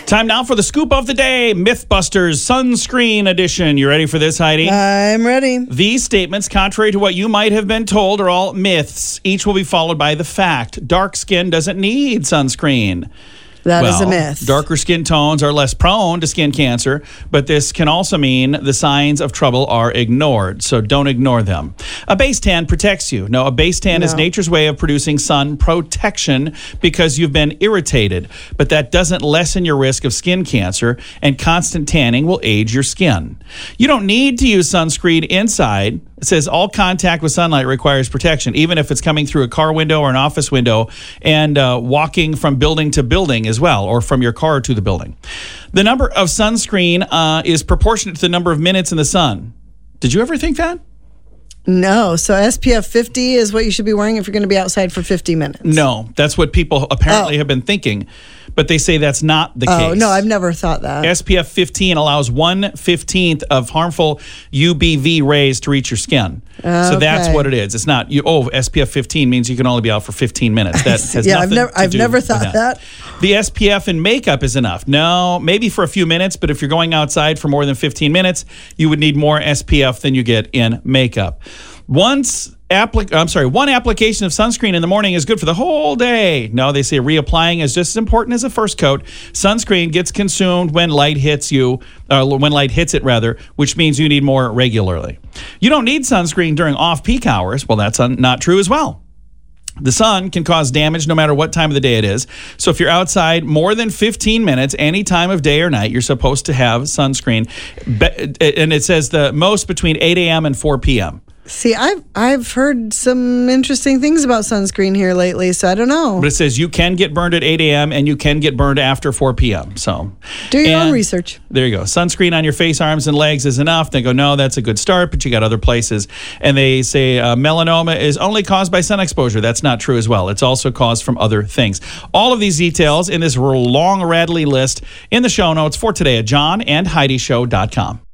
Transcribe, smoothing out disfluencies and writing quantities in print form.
Time now for the scoop of the day, Mythbusters Sunscreen Edition. You ready for this, Heidi? I'm ready. These statements, contrary to what you might have been told, are all myths. Each will be followed by the fact. Dark skin doesn't need sunscreen. That is a myth. Darker skin tones are less prone to skin cancer, but this can also mean the signs of trouble are ignored, so don't ignore them. A base tan protects you. No, a base tan is nature's way of producing sun protection because you've been irritated, but that doesn't lessen your risk of skin cancer, and constant tanning will age your skin. You don't need to use sunscreen inside. It says all contact with sunlight requires protection, even if it's coming through a car window or an office window and walking from building to building as well, or from your car to the building. The number of sunscreen is proportionate to the number of minutes in the sun. Did you ever think that? No. So SPF 50 is what you should be wearing if you're going to be outside for 50 minutes. No, that's what people apparently have been thinking, but they say that's not the case. Oh, no, I've never thought that. SPF 15 allows 1/15 of harmful UVB rays to reach your skin. So that's what it is. It's not, SPF 15 means you can only be out for 15 minutes. That has nothing I've never thought that. The SPF in makeup is enough. No, maybe for a few minutes, but if you're going outside for more than 15 minutes, you would need more SPF than you get in makeup. One application of sunscreen in the morning is good for the whole day. No, they say reapplying is just as important as a first coat. Sunscreen gets consumed when light hits it, which means you need more regularly. You don't need sunscreen during off-peak hours. Well, that's not true as well. The sun can cause damage no matter what time of the day it is. So if you're outside more than 15 minutes, any time of day or night, you're supposed to have sunscreen. And it says the most between 8 a.m. and 4 p.m. See, I've heard some interesting things about sunscreen here lately, so I don't know. But it says you can get burned at 8 a.m. and you can get burned after 4 p.m. So do your own research. There you go. Sunscreen on your face, arms, and legs is enough. They go, no, that's a good start, but you got other places. And they say melanoma is only caused by sun exposure. That's not true as well. It's also caused from other things. All of these details in this long, rattly list in the show notes for today at johnandheidishow.com.